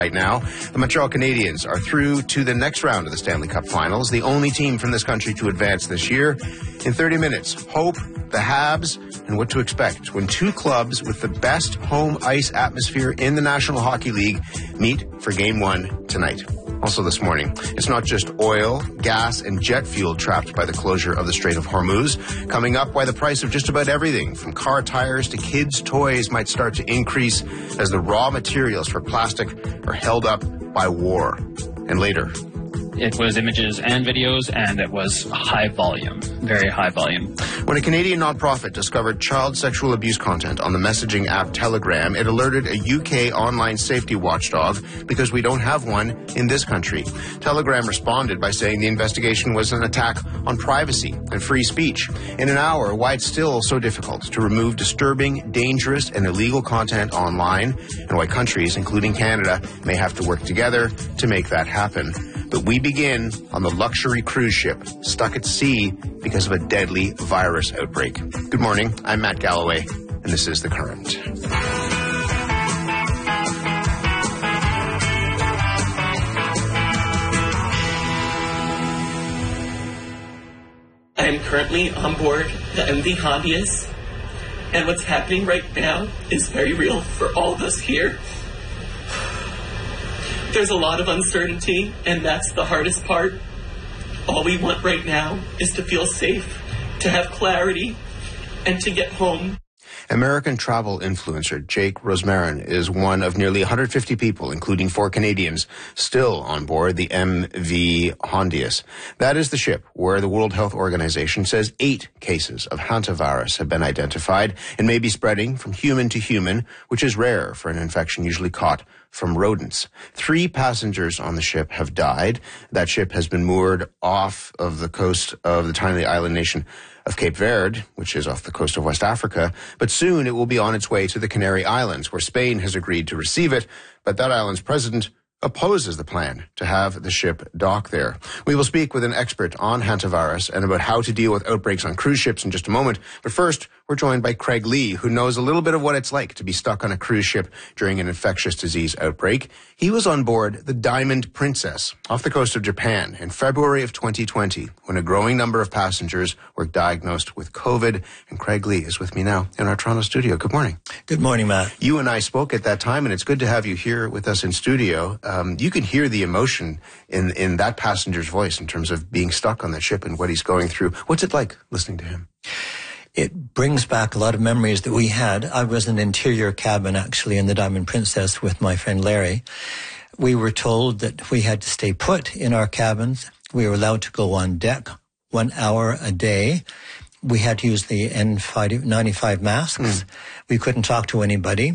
Right now, the Montreal Canadiens are through to the next round of the Stanley Cup Finals, the only team from this country to advance this year. In 30 minutes, hope, the Habs, and what to expect when two clubs with the best home ice atmosphere in the National Hockey League meet for Game 1 tonight. Also this morning, it's not just oil, gas, and jet fuel trapped by the closure of the Strait of Hormuz. Coming up, why the price of just about everything, from car tires to kids' toys, might start to increase as the raw materials for plastic are held up by war. And later, it was images and videos, and it was high volume, very high volume. When a Canadian nonprofit discovered child sexual abuse content on the messaging app Telegram, it alerted a UK online safety watchdog because we don't have one in this country. Telegram responded by saying the investigation was an attack on privacy and free speech. In an hour, why it's still so difficult to remove disturbing, dangerous, and illegal content online, and why countries, including Canada, may have to work together to make that happen. But we begin on the luxury cruise ship stuck at sea because of a deadly virus outbreak. Good morning, I'm Matt Galloway, and this is The Current. I am currently on board the MV Hondius, and what's happening right now is very real for all of us here. There's a lot of uncertainty, and that's the hardest part. All we want right now is to feel safe, to have clarity, and to get home. American travel influencer Jake Rosmarin is one of nearly 150 people, including 4 Canadians, still on board the MV Hondius. That is the ship where the World Health Organization says 8 cases of hantavirus have been identified and may be spreading from human to human, which is rare for an infection usually caught from rodents. 3 passengers on the ship have died. That ship has been moored off of the coast of the tiny island nation of Cape Verde, which is off the coast of West Africa, but soon it will be on its way to the Canary Islands, where Spain has agreed to receive it, but that island's president opposes the plan to have the ship dock there. We will speak with an expert on hantavirus and about how to deal with outbreaks on cruise ships in just a moment. But first, we're joined by Craig Lee, who knows a little bit of what it's like to be stuck on a cruise ship during an infectious disease outbreak. He was on board the Diamond Princess off the coast of Japan in February of 2020, when a growing number of passengers were diagnosed with COVID. And Craig Lee is with me now in our Toronto studio. Good morning. Good morning, Matt. You and I spoke at that time, and it's good to have you here with us in studio. You can hear the emotion in that passenger's voice in terms of being stuck on that ship and what he's going through. What's it like listening to him? It brings back a lot of memories that we had. I was in an interior cabin, actually, in the Diamond Princess with my friend Larry. We were told that we had to stay put in our cabins. We were allowed to go on deck 1 hour a day. We had to use the N95 masks. We couldn't talk to anybody.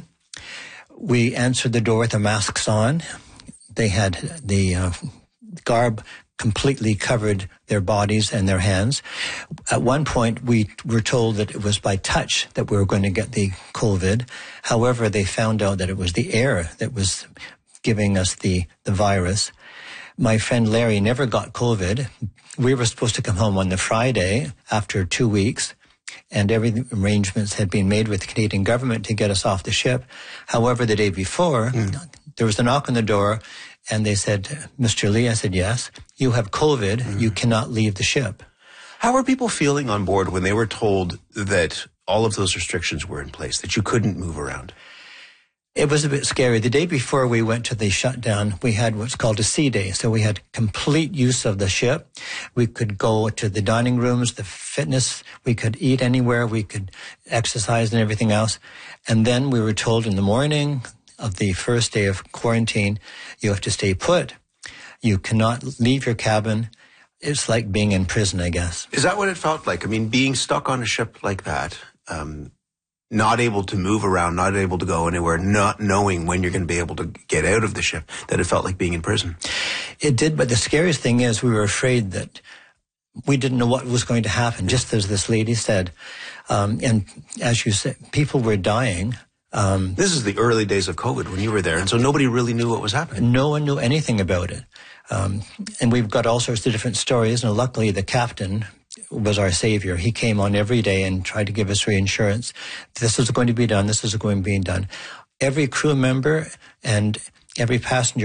We answered the door with our masks on. They had the garb completely covered their bodies and their hands. At one point, we were told that it was by touch that we were going to get the COVID. However, they found out that it was the air that was giving us the virus. My friend Larry never got COVID. We were supposed to come home on the Friday after 2 weeks, and every arrangements had been made with the Canadian government to get us off the ship. However, the day before, there was a knock on the door, and they said, Mr. Lee, I said, yes, you have COVID. You cannot leave the ship. How were people feeling on board when they were told that all of those restrictions were in place, that you couldn't move around? It was a bit scary. The day before we went to the shutdown, we had what's called a sea day. So we had complete use of the ship. We could go to the dining rooms, the fitness. We could eat anywhere. We could exercise and everything else. And then we were told in the morning of the first day of quarantine, you have to stay put. You cannot leave your cabin. It's like being in prison, I guess. Is that what it felt like? I mean, being stuck on a ship like that, not able to move around, not able to go anywhere, not knowing when you're going to be able to get out of the ship, that it felt like being in prison. It did, but the scariest thing is we were afraid that we didn't know what was going to happen, just as this lady said. And as you said, people were dying. This is the early days of COVID when you were there, and so nobody really knew what was happening. No one knew anything about it. And we've got all sorts of different stories, and luckily the captain was our savior. He came on every day and tried to give us reassurance. This is going to be done. This is going to be done. Every crew member and Every passenger